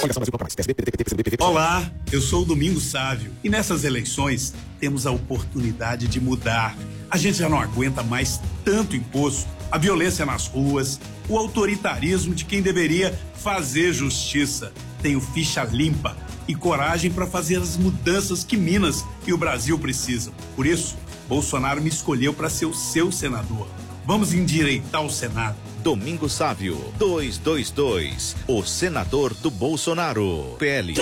Olá, eu sou o Domingos Sávio e nessas eleições temos a oportunidade de mudar. A gente já não aguenta mais tanto imposto, a violência nas ruas, o autoritarismo de quem deveria fazer justiça. Tenho ficha limpa e coragem para fazer as mudanças que Minas e o Brasil precisam. Por isso, Bolsonaro me escolheu para ser o seu senador. Vamos endireitar o Senado. Domingos Sávio, 222, o senador do Bolsonaro. PL